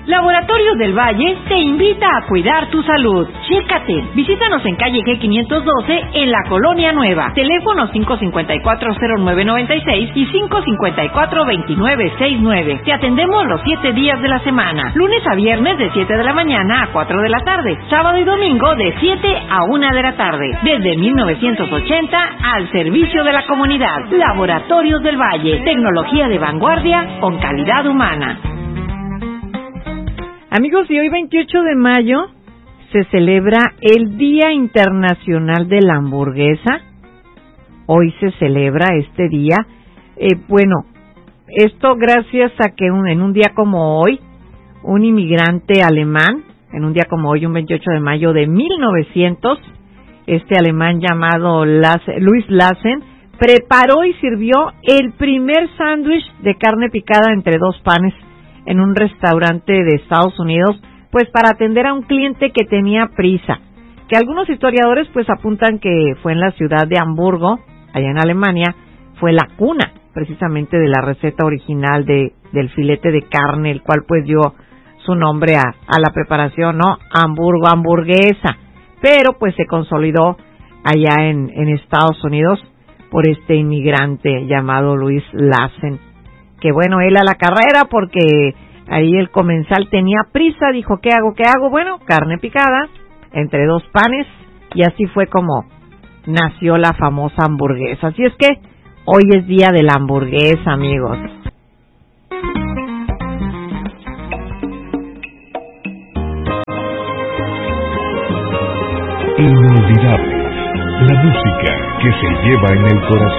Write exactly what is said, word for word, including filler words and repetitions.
Laboratorios del Valle te invita a cuidar tu salud. Chécate. Visítanos en calle G quinientos doce en la Colonia Nueva. Teléfono cinco cinco cuatro cero nueve nueve seis y cinco cinco cuatro dos nueve seis nueve. Te atendemos los siete días de la semana. Lunes a viernes de siete de la mañana a cuatro de la tarde. Sábado y domingo de siete a una de la tarde. Desde mil novecientos ochenta al servicio de la comunidad. Laboratorios del Valle. Tecnología de vanguardia con calidad humana. Amigos, y hoy veintiocho de mayo se celebra el Día Internacional de la Hamburguesa. Hoy se celebra este día. Eh, bueno, esto gracias a que un, en un día como hoy, un inmigrante alemán, en un día como hoy, un veintiocho de mayo de mil novecientos, este alemán llamado Lassen, Louis Lassen, preparó y sirvió el primer sándwich de carne picada entre dos panes en un restaurante de Estados Unidos, pues para atender a un cliente que tenía prisa, que algunos historiadores pues apuntan que fue en la ciudad de Hamburgo, allá en Alemania, fue la cuna precisamente de la receta original de del filete de carne, el cual pues dio su nombre a, a la preparación, ¿no? Hamburgo, hamburguesa, pero pues se consolidó allá en, en Estados Unidos por este inmigrante llamado Louis Lassen, que bueno, él a la carrera porque ahí el comensal tenía prisa, dijo, ¿qué hago, qué hago? Bueno, carne picada entre dos panes, y así fue como nació la famosa hamburguesa. Así es que hoy es día de la hamburguesa, amigos. Inolvidable, la música que se lleva en el corazón.